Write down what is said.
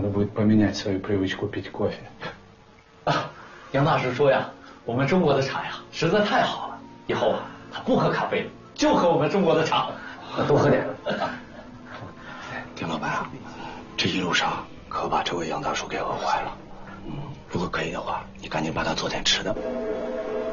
Надо будет поменять свою привычку пить кофе. 啊，杨大师说呀，我们中国的茶呀实在太好了，以后啊他不喝咖啡了，就喝我们中国的茶，多喝点。 丁老板啊，这一路上可把这位杨大叔给饿坏了。如果可以的话，你赶紧把他昨天吃的